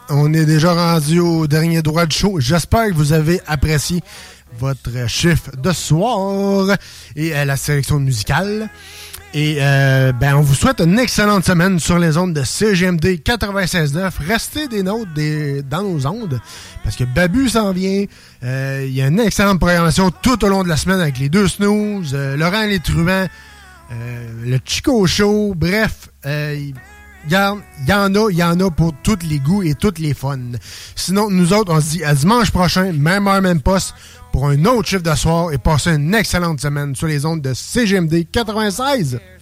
on est déjà rendu au dernier droit de show. J'espère que vous avez apprécié votre chiffre de soir et la sélection musicale. Et on vous souhaite une excellente semaine sur les ondes de CGMD 96.9. Restez des nôtres dans nos ondes parce que Babu s'en vient. Il y a une excellente programmation tout au long de la semaine avec les deux snooze, Laurent les Truands, le Chico Show. Bref, il y en a pour tous les goûts et tous les fun. Sinon, nous autres, on se dit à dimanche prochain, même heure, même poste, pour un autre chiffre de soir et passer une excellente semaine sur les ondes de CGMD 96.